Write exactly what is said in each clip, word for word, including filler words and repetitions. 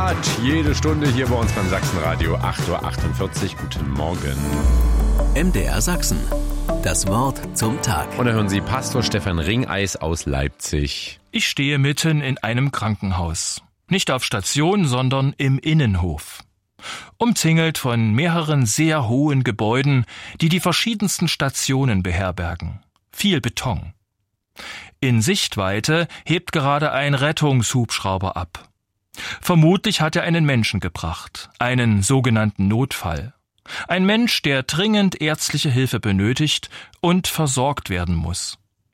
Start. Jede Stunde hier bei uns beim Sachsenradio. acht Uhr achtundvierzig. Guten Morgen. M D R Sachsen. Das Wort zum Tag. Und da hören Sie Pastor Stefan Ringeis aus Leipzig. Ich stehe mitten in einem Krankenhaus. Nicht auf Station, sondern im Innenhof. Umzingelt von mehreren sehr hohen Gebäuden, die die verschiedensten Stationen beherbergen. Viel Beton. In Sichtweite hebt gerade ein Rettungshubschrauber ab. Vermutlich hat er einen Menschen gebracht, einen sogenannten Notfall. Ein Mensch, der dringend ärztliche Hilfe benötigt und versorgt werden muss.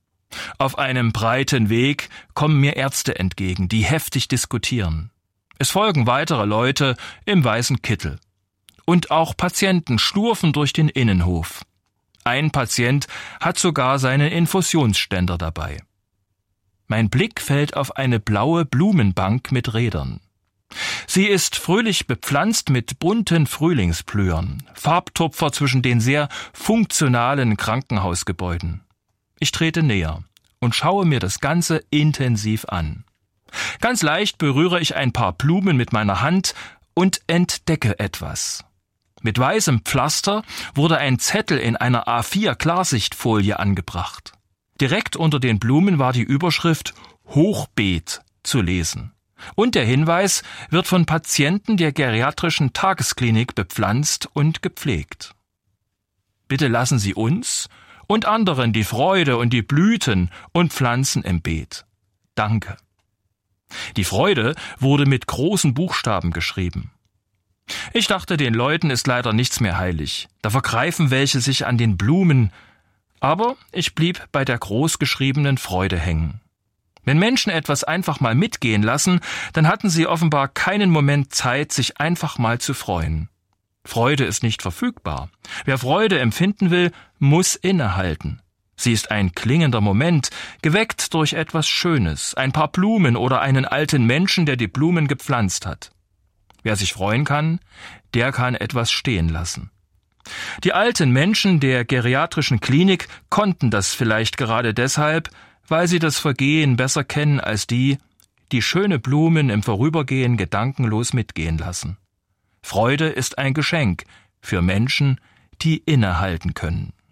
Auf einem breiten Weg kommen mir Ärzte entgegen, die heftig diskutieren. Es folgen weitere Leute im weißen Kittel. Und auch Patienten schlurfen durch den Innenhof. Ein Patient hat sogar seinen Infusionsständer dabei. Mein Blick fällt auf eine blaue Blumenbank mit Rädern. Sie ist fröhlich bepflanzt mit bunten Frühlingsblühern, Farbtupfer zwischen den sehr funktionalen Krankenhausgebäuden. Ich trete näher und schaue mir das Ganze intensiv an. Ganz leicht berühre ich ein paar Blumen mit meiner Hand und entdecke etwas. Mit weißem Pflaster wurde ein Zettel in einer A vier Klarsichtfolie angebracht. Direkt unter den Blumen war die Überschrift Hochbeet zu lesen. Und der Hinweis wird von Patienten der geriatrischen Tagesklinik bepflanzt und gepflegt. Bitte lassen Sie uns und anderen die Freude und die Blüten und Pflanzen im Beet. Danke. Die Freude wurde mit großen Buchstaben geschrieben. Ich dachte, den Leuten ist leider nichts mehr heilig. Da vergreifen welche sich an den Blumen. Aber ich blieb bei der großgeschriebenen Freude hängen. Wenn Menschen etwas einfach mal mitgehen lassen, dann hatten sie offenbar keinen Moment Zeit, sich einfach mal zu freuen. Freude ist nicht verfügbar. Wer Freude empfinden will, muss innehalten. Sie ist ein klingender Moment, geweckt durch etwas Schönes, ein paar Blumen oder einen alten Menschen, der die Blumen gepflanzt hat. Wer sich freuen kann, der kann etwas stehen lassen. Die alten Menschen der geriatrischen Klinik konnten das vielleicht gerade deshalb, weil sie das Vergehen besser kennen als die, die schöne Blumen im Vorübergehen gedankenlos mitgehen lassen. Freude ist ein Geschenk für Menschen, die innehalten können.